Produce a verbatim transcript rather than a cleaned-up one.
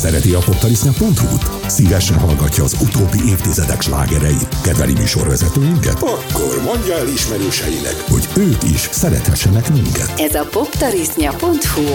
Szereti a poptarisznya pont hu-t? Szívesen hallgatja az utóbbi évtizedek slágereit? Kedveli műsorvezetőinket? Akkor mondja el ismerőseinek, hogy ők is szerethessenek minket. Ez a poptarisznya pont hu.